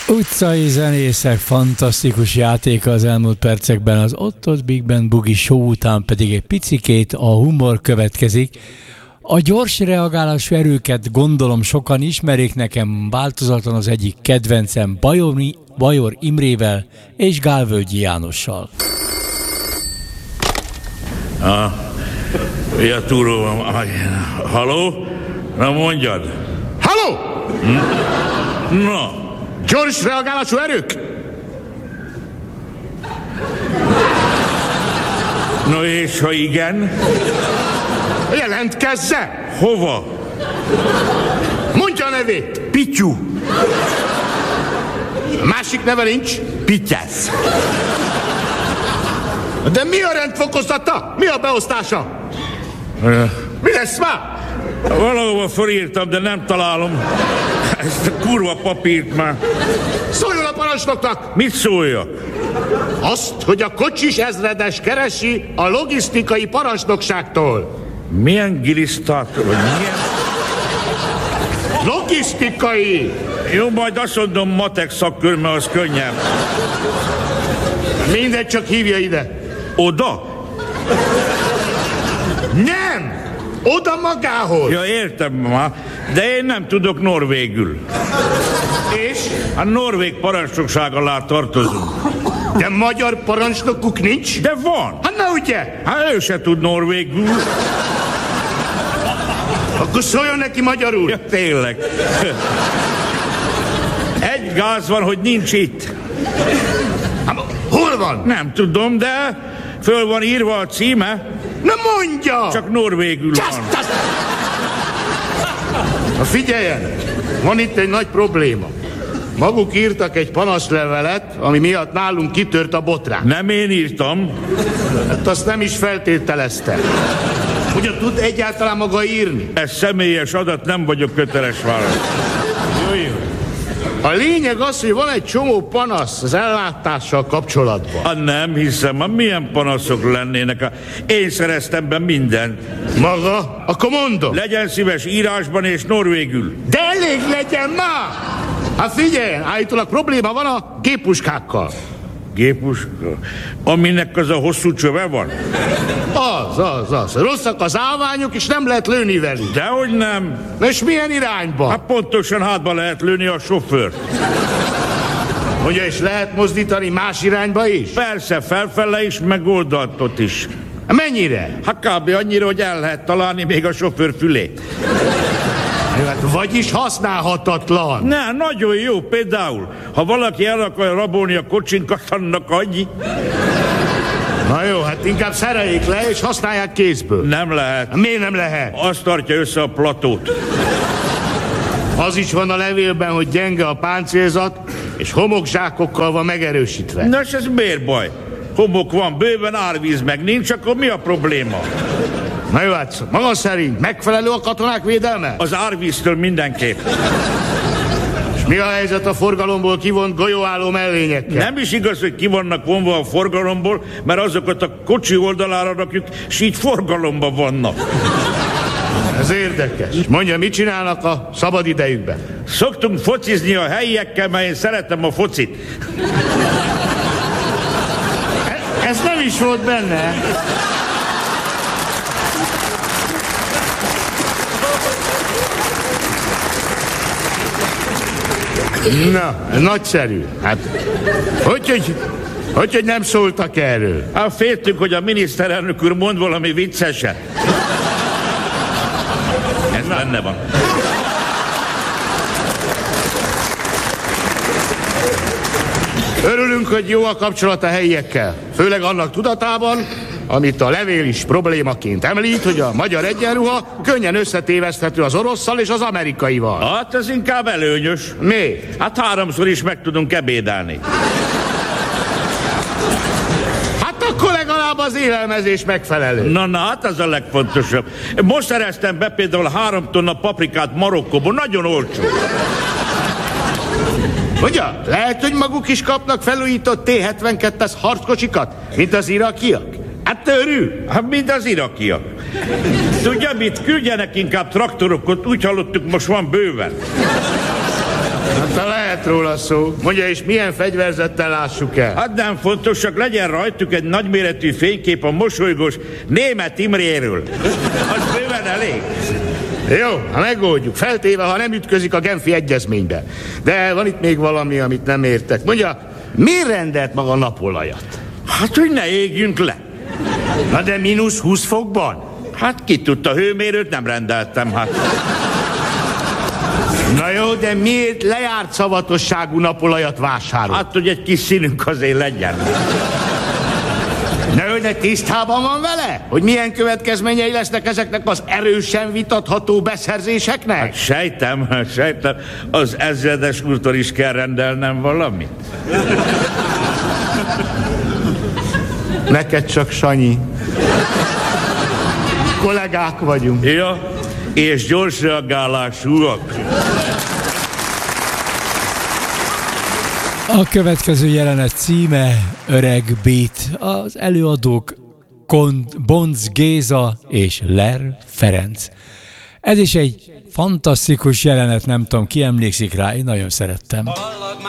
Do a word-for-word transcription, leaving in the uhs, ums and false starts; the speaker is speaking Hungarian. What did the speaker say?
Utcai zenészek fantasztikus játéka az elmúlt percekben, az Ott-Ott Big Band Boogie Show után pedig egy picikét a humor következik. A gyors reagálású erőket gondolom sokan ismerik, nekem változatlan az egyik kedvencem Bajor, Bajor Imrével és Gálvölgyi Jánossal. Ah, ja, túró van. Halló? Na mondjad. Halló! Hm? Na. Gyors reagálású erők? No és ha igen? Jelentkezze! Hova? Mondja a nevét! Pityú. A másik neve nincs? Pityász. De mi a rendfokozata? Mi a beosztása? Mi lesz már? Valahova felírtam, de nem találom. Ezt a kurva papírt már. Szóljon a parancsnoknak! Mit szóljak? Azt, hogy a kocsis ezredes keresi a logisztikai parancsnokságtól. Milyen gilisztát, vagy milyen? Logisztikai! Jó, majd azt mondom matek szakkör, mert az könnyebb. Mindegy, csak hívja ide. Oda? Nem! Oda magához! Ja, értem már, de én nem tudok norvégül. És? A norvég parancsnokság alá tartozunk. De magyar parancsnokuk nincs? De van. Hát na ugye? Hát ő se tud norvégül. Akkor szóljon neki magyarul. Ja, tényleg. Egy gáz van, hogy nincs itt. Hát, hol van? Nem tudom, de föl van írva a címe. Na mondja! Csak norvégül Csasz, van. csasz. Na figyeljen, van itt egy nagy probléma. Maguk írtak egy panaszlevelet, ami miatt nálunk kitört a botrány. Nem én írtam. Hát azt nem is feltételeztem. Ugye tud egyáltalán maga írni? Ez személyes adat, nem vagyok köteles válasz. Jó, jó. A lényeg az, hogy van egy csomó panasz az ellátással kapcsolatban. Hát nem hiszem, hát milyen panaszok lennének. Én szereztem be mindent. Maga? Akkor mondom. Legyen szíves írásban és norvégül. De elég legyen már! Hát figyeljen, állítólag probléma van a géppuskákkal. Gépuska? Aminek az a hosszú csöve van? Az, az, az. Rosszak az állványok, és nem lehet lőni velük. Dehogy nem. Na és milyen irányba? Hát pontosan hátba lehet lőni a sofőrt. Ugye, és lehet mozdítani más irányba is? Persze, felfele is, meg oldaltot is. Mennyire? Hát kb. Annyira, hogy el lehet találni még a sofőr fülét. Hát vagyis használhatatlan. Ne, nagyon jó, például, ha valaki el akar rabolni a kocsinkat, annak annyi. Na jó, hát inkább szereljék le, és használják kézből. Nem lehet. Miért nem lehet? Azt tartja össze a platót. Az is van a levélben, hogy gyenge a páncélzat, és homokzsákokkal van megerősítve. Na, és ez miért baj? Homok van, bőven árvíz meg nincs, akkor mi a probléma? Na jó, hát maga szerint megfelelő a katonák védelme? Az árvíztől mindenképp. És mi a helyzet a forgalomból kivont golyóálló mellényekkel? Nem is igaz, hogy ki vannak vonva a forgalomból, mert azokat a kocsi oldalára rakjuk, és így forgalomban vannak. Ez érdekes. Mondja, mit csinálnak a szabad idejükben? Szoktunk focizni a helyiekkel, mert én szeretem a focit. Ez nem is volt benne. Na, nagyszerű. Hát, hogy, hogy, hogy, hogy nem szóltak erről? Hát féltünk, hogy a miniszterelnök úr mond valami vicceset. Ez benne van. Örülünk, hogy jó a kapcsolat a helyiekkel. Főleg annak tudatában, amit a levél is problémaként említ, hogy a magyar egyenruha könnyen összetéveszthető az orosszal és az amerikaival. Hát ez inkább előnyös. Mi? Hát háromszor is meg tudunk ebédelni. Hát akkor legalább az élelmezés megfelelő. Na, na, hát az a legfontosabb. Most szereztem be például három tonna paprikát Marokkóból, nagyon olcsó. Ugye? Lehet, hogy maguk is kapnak felújított té hetvenkettes harckocsikat, mint az irakiak? Hát törű. Hát mind az irakiak. Tudja mit? Küldjenek inkább traktorokat, úgy hallottuk, most van bőven. Hát Na lehet róla szó. Mondja, és milyen fegyverzettel lássuk el? Hát nem fontos, csak legyen rajtuk egy nagyméretű fénykép a mosolygós német Imréről. Az bőven elég. Jó, ha megoldjuk, feltéve, ha nem ütközik a Genfi egyezménybe. De van itt még valami, amit nem értek. Mondja, miért rendelt maga napolajat? Hát, hogy ne égjünk le. Na de mínusz húsz fokban? Hát ki tudta, hőmérőt nem rendeltem, hát. Na jó, de miért lejárt szavatosságú napolajat vásárol? Hát, hogy egy kis színünk azért legyen. Na jó, de tisztában van vele? Hogy milyen következményei lesznek ezeknek az erősen vitatható beszerzéseknek? Hát sejtem, sejtem. Az ezredes úrtól is kell rendelnem valamit. Neked csak, Sanyi. Kollégák vagyunk. Ja, és gyors reagálásúak. A következő jelenet címe Öreg Beat. Az előadók Kon- Bonc Géza és Ler Ferenc. Ez is egy fantasztikus jelenet, nem tudom, ki emlékszik rá, én nagyon szerettem.